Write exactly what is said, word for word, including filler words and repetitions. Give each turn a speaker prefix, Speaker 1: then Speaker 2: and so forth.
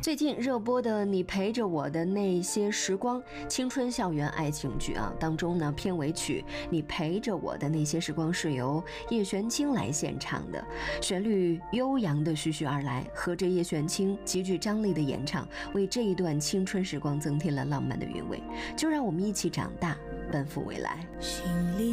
Speaker 1: 最近热播的《你陪着我的那些时光》青春校园爱情剧啊，当中呢片尾曲《你陪着我的那些时光》是由叶璇清来献唱的，旋律悠扬的徐徐而来，和着叶璇清极具张力的演唱，为这一段青春时光增添了浪漫的韵味。就让我们一起长大，奔赴未来。
Speaker 2: 心里